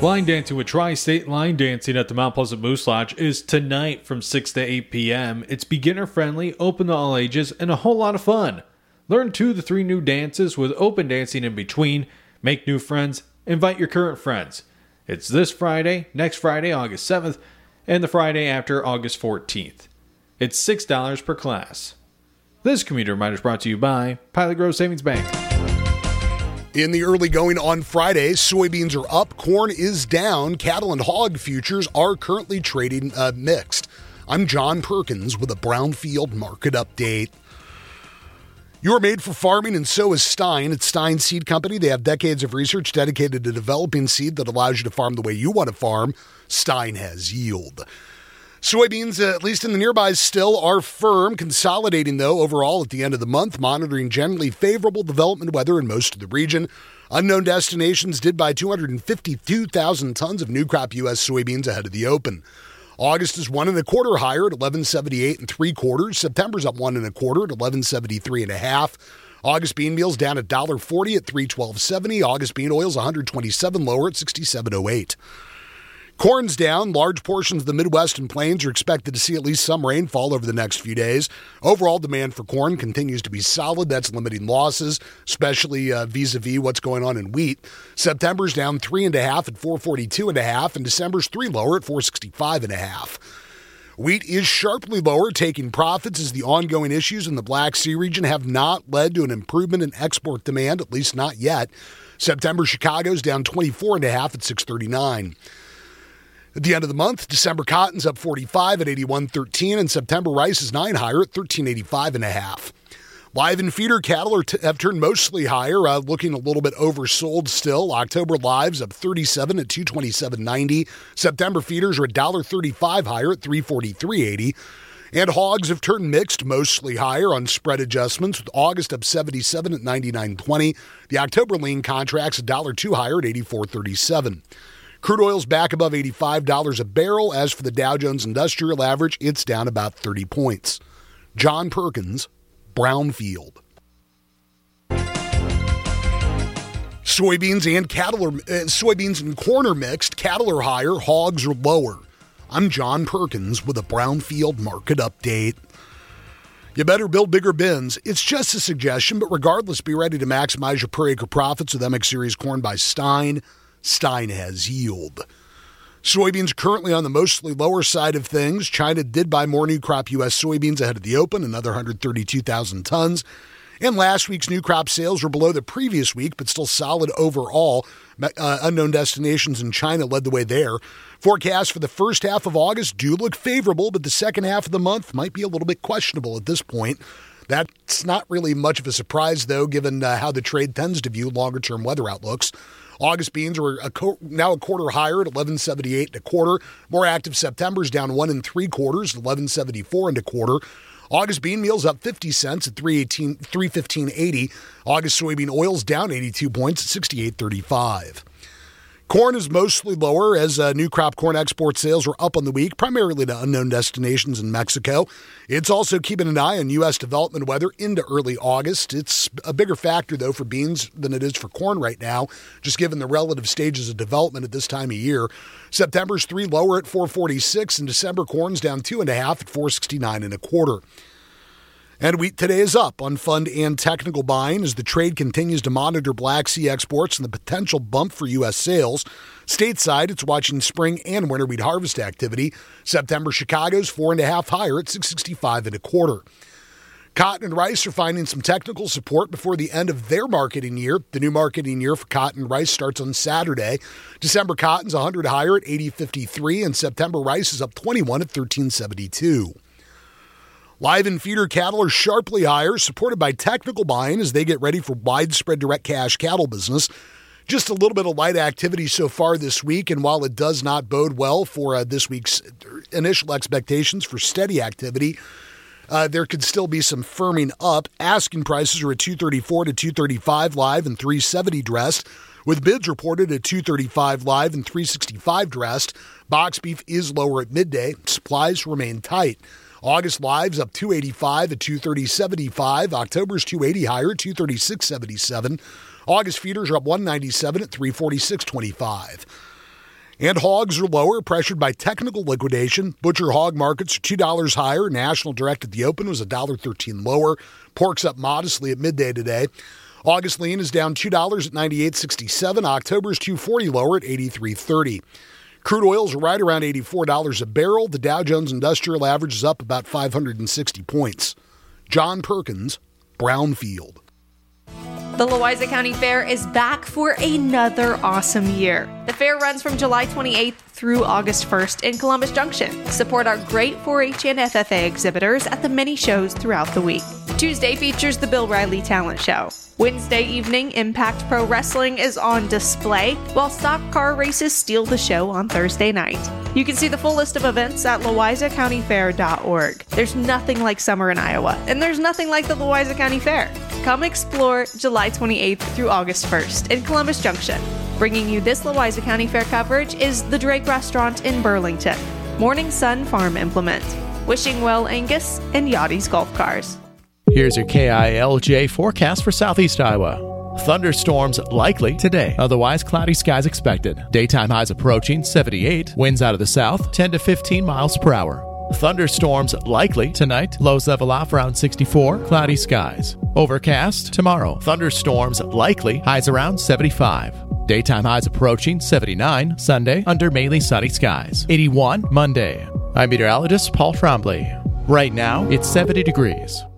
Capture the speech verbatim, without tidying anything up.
Line dancing with Tri-State Line Dancing at the Mount Pleasant Moose Lodge is tonight from six to eight p.m. It's beginner-friendly, open to all ages, and a whole lot of fun. Learn two to three new dances with open dancing in between, make new friends, invite your current friends. It's this Friday, next Friday, August seventh, and the Friday after, August fourteenth. It's six dollars per class. This commuter reminder is brought to you by Pilot Grove Savings Bank. In the early going on Friday, soybeans are up, corn is down, cattle and hog futures are currently trading uh, mixed. I'm John Perkins with a Brownfield Market Update. You're made for farming, and so is Stein. It's Stein Seed Company. They have decades of research dedicated to developing seed that allows you to farm the way you want to farm. Stein has yield. Soybeans, uh, at least in the nearbys, still are firm, consolidating, though, overall at the end of the month, monitoring generally favorable development weather in most of the region. Unknown Destinations did buy two hundred fifty-two thousand tons of new crop U S soybeans ahead of the open. August is one and a quarter higher at eleven seventy-eight and three quarters. September's up one and a quarter at eleven seventy-three and a half. August bean meal's down at one dollar forty at three twelve seventy. August bean oil's one hundred twenty-seven lower at sixty-seven oh eight. Corn's down. Large portions of the Midwest and Plains are expected to see at least some rainfall over the next few days. Overall demand for corn continues to be solid. That's limiting losses, especially uh, vis-a-vis what's going on in wheat. September's down three and a half at four forty-two and a half, and December's three lower at four sixty-five and a half. Wheat is sharply lower, taking profits as the ongoing issues in the Black Sea region have not led to an improvement in export demand, at least not yet. September Chicago's down twenty-four and a half at six thirty-nine. At the end of the month, December cotton's up forty-five at eighty-one thirteen, and September rice is nine higher at thirteen eighty-five and a half. Live and feeder cattle are t- have turned mostly higher, uh, looking a little bit oversold still. October lives up thirty-seven at two twenty-seven ninety. September feeders are one dollar thirty-five higher at three forty-three eighty. And hogs have turned mixed, mostly higher on spread adjustments, with August up seventy-seven at ninety-nine twenty. The October lean contract's one dollar two higher at eighty-four thirty-seven. Crude oil's back above eighty-five dollars a barrel. As for the Dow Jones Industrial Average, it's down about thirty points. John Perkins, Brownfield. Soybeans and cattle are, uh, soybeans and corn are mixed. Cattle are higher, hogs are lower. I'm John Perkins with a Brownfield Market Update. You better build bigger bins. It's just a suggestion, but regardless, be ready to maximize your per acre profits with M X Series corn by Stein. Stein has yield. Soybeans currently on the mostly lower side of things. China did buy more new crop U S soybeans ahead of the open, another one hundred thirty-two thousand tons. And last week's new crop sales were below the previous week, but still solid overall. Uh, unknown Destinations in China led the way there. Forecasts for the first half of August do look favorable, but the second half of the month might be a little bit questionable at this point. That's not really much of a surprise, though, given uh, how the trade tends to view longer-term weather outlooks. August beans are a co- now a quarter higher at eleven seventy-eight and a quarter. More active September's down one and three quarters at eleven seventy-four and a quarter. August bean meal's up fifty cents at three eighteen, three fifteen eighty. August soybean oil's down eighty-two points at sixty-eight thirty-five. Corn is mostly lower as uh, new crop corn export sales were up on the week, primarily to unknown destinations in Mexico. It's also keeping an eye on U S development weather into early August. It's a bigger factor, though, for beans than it is for corn right now, just given the relative stages of development at this time of year. September's three lower at four forty-six, and December corn's down two and a half at four sixty-nine and a quarter. And wheat today is up on fund and technical buying as the trade continues to monitor Black Sea exports and the potential bump for U S sales. Stateside, it's watching spring and winter wheat harvest activity. September Chicago's four and a half higher at six sixty-five and a quarter. Cotton and rice are finding some technical support before the end of their marketing year. The new marketing year for cotton and rice starts on Saturday. December cotton's one hundred higher at eighty fifty-three, and September rice is up twenty-one at thirteen seventy-two. Live and feeder cattle are sharply higher, supported by technical buying as they get ready for widespread direct cash cattle business. Just a little bit of light activity so far this week, and while it does not bode well for uh, this week's initial expectations for steady activity, uh, there could still be some firming up. Asking prices are at two thirty-four to two thirty-five live and three seventy dressed, with bids reported at two thirty-five live and three sixty-five dressed. Box beef is lower at midday. Supplies remain tight. August lives up two eighty-five at two thirty seventy-five. October's two eighty higher at two thirty-six seventy-seven. August feeders are up one ninety-seven at three forty-six twenty-five. And hogs are lower, pressured by technical liquidation. Butcher hog markets are two dollars higher. National Direct at the open was one dollar thirteen lower. Pork's up modestly at midday today. August lean is down two dollars at ninety-eight sixty-seven. October is two forty lower at eighty-three thirty. Crude oils are right around eighty-four dollars a barrel. The Dow Jones Industrial Average is up about five hundred sixty points. John Perkins, Brownfield. The Louisa County Fair is back for another awesome year. The fair runs from July twenty-eighth through August first in Columbus Junction. Support our great four H and F F A exhibitors at the many shows throughout the week. Tuesday features the Bill Riley Talent Show. Wednesday evening, Impact Pro Wrestling is on display, while stock car races steal the show on Thursday night. You can see the full list of events at louisa county fair dot org. There's nothing like summer in Iowa, and there's nothing like the Louisa County Fair. Come explore July twenty-eighth through August first in Columbus Junction. Bringing you this Louisa County Fair coverage is the Drake Restaurant in Burlington, Morning Sun Farm Implement, Wishing Well Angus, and Yachty's Golf Cars. Here's your K I L J forecast for Southeast Iowa. Thunderstorms likely today, otherwise cloudy skies expected. Daytime highs approaching seventy-eight, winds out of the south ten to fifteen miles per hour. Thunderstorms likely tonight, lows level off around sixty-four, cloudy skies. Overcast tomorrow, thunderstorms likely, highs around seventy-five. Daytime highs approaching seventy-nine, Sunday under mainly sunny skies. eighty-one Monday. I'm meteorologist Paul Trombley. Right now, it's seventy degrees.